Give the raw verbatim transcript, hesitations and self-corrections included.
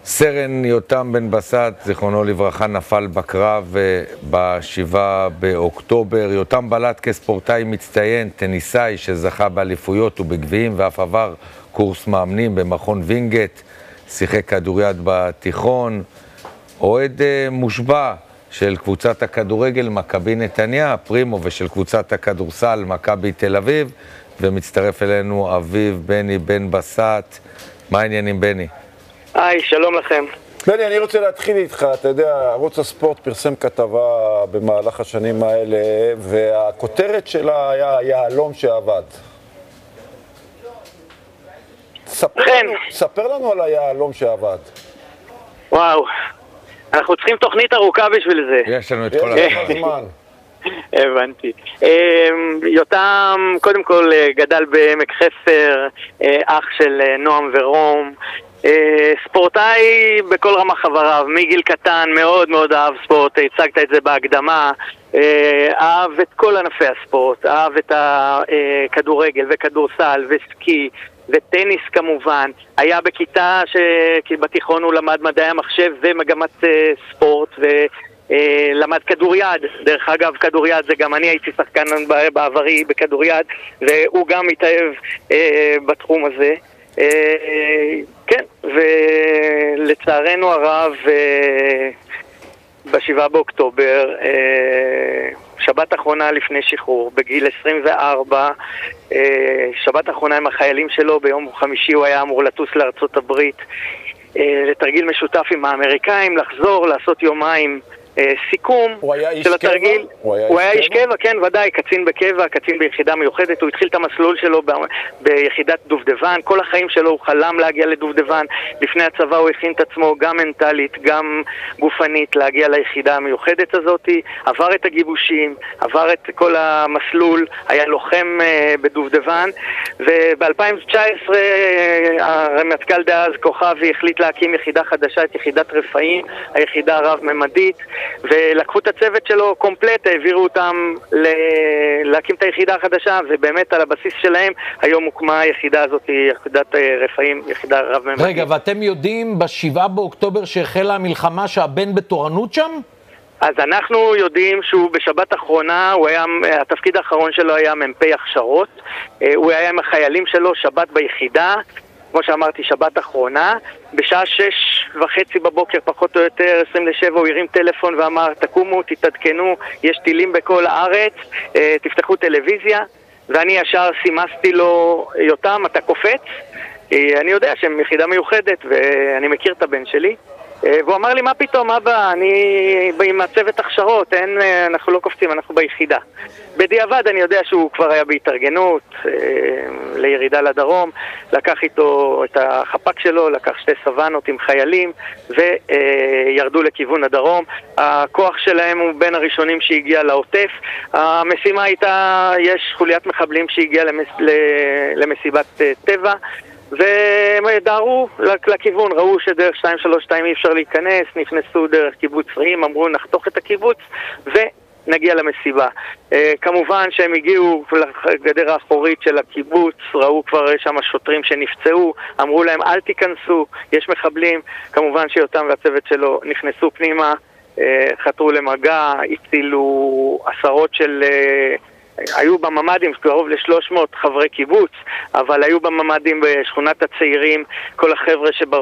סרן יותם בן בסט, זיכרונו לברכה, נפל בקרב ב-שבעה באוקטובר. יותם בלט כספורטאי מצטיין, טניסאי שזכה באליפויות ובגביעים, ואף עבר קורס מאמנים במכון וינגייט, שיחק כדוריד בתיכון, אוהד מושבע של קבוצת הכדורגל מכבי נתניה, פרימו, ושל קבוצת הכדורסל מכבי תל אביב, ומצטרף אלינו אביו בני בן בסט. מה העניינים, בני? היי, שלום לכם. בני, אני רוצה להתחיל איתך. אתה יודע, ערוץ הספורט פרסם כתבה במהלך השנים האלה, והכותרת שלה היה יהלום שעבד. ספר לנו, ספר לנו על היהלום שעבד. וואו, אנחנו צריכים תוכנית ארוכה בשביל זה. יש לנו את כל הזמן. הבנתי. יותם, קודם כל, גדל בעמק חפר, אח של נועם ורום, ספורטאי בכל רמה חבריו, מגיל קטן מאוד מאוד אהב ספורט, הצגת את זה בהקדמה, אהב את כל ענפי הספורט, אהב את הכדורגל וכדורסל וסקי וטניס כמובן. היה בכיתה שבתיכון הוא למד מדעי המחשב ומגמת ספורט ולמד כדוריד. דרך אגב, כדוריד זה גם אני הייתי שחקן בעברי בכדוריד, והוא גם התאהב בתחום הזה. כן, ולצערנו הרב בשבעה באוקטובר, שבת אחרונה לפני שחרור, בגיל עשרים וארבע, שבת אחרונה עם החיילים שלו, ביום חמישי הוא היה אמור לטוס לארצות הברית לתרגיל משותף עם האמריקאים, לחזור, לעשות יומיים סיכום של התרגיל. הוא היה איש קבע, כן, ודאי, קצין בקבע, קצין ביחידה מיוחדת. הוא התחיל את המסלול שלו ביחידת דובדבן. כל החיים שלו הוא חלם להגיע לדובדבן. לפני הצבא הוא הכין את עצמו גם מנטלית, גם גופנית, להגיע ליחידה המיוחדת הזאת. עבר את הגיבושים, עבר את כל המסלול, היה לוחם בדובדבן, וב-אלפיים תשע עשרה הרמטכ"ל דאז כוכבי החליט להקים יחידה חדשה, את יחידת רפאים, היחידה הרב-ממדית, ולקחו את הצוות שלו קומפלט, העבירו אותם להקים את היחידה החדשה, ובאמת על הבסיס שלהם היום הוקמה היחידה הזאת, יחידת רפאים, יחידה רב-ממדית. רגע, ואתם יודעים בשבעה באוקטובר שהחלה המלחמה שהבן בתורנות שם? אז אנחנו יודעים שהוא בשבת האחרונה, הוא היה, התפקיד האחרון שלו היה מ"פ הכשרות, הוא היה עם החיילים שלו, שבת ביחידה, כמו שאמרתי, שבת אחרונה, בשעה שש וחצי בבוקר, פחות או יותר, עשרים לשבע, הוא הרים טלפון ואמר, תקומו, תתעדכנו, יש טילים בכל הארץ, תפתחו טלוויזיה, ואני ישר סימסתי לו, יותם, אתה קופץ? אני יודע שהם יחידה מיוחדת, ואני מכיר את הבן שלי, והוא אמר לי, מה פתאום, אבא, אני עם הצוות הכשרות, אין, אנחנו לא קופצים, אנחנו ביחידה. בדיעבד אני יודע שהוא כבר היה בהתארגנות לירידה לדרום, לקח איתו את החפ"ק שלו, לקח שתי סוונות עם חיילים, וירדו לכיוון הדרום. הכוח שלהם הוא בין הראשונים שהגיע לעוטף. המשימה הייתה, יש חוליית מחבלים שהגיעה למס, למסיבת טבע, והם דהרו לכיוון, ראו שדרך שתיים שלוש שתיים אי אפשר להיכנס, נכנסו דרך קיבוץ רעים, אמרו נחתוך את הקיבוץ ונגיע למסיבה. כמובן שהם הגיעו לגדר האחורית של הקיבוץ, ראו כבר שם שוטרים שנפצעו, אמרו להם אל תיכנסו, יש מחבלים. כמובן שיותם והצוות שלו נכנסו פנימה, חתרו למגע, הצילו עשרות של... היו בממדים קרוב ל-שלוש מאות חברי קיבוץ, אבל היו בממדים בשכונת הצעירים, כל החבר'ה שברחו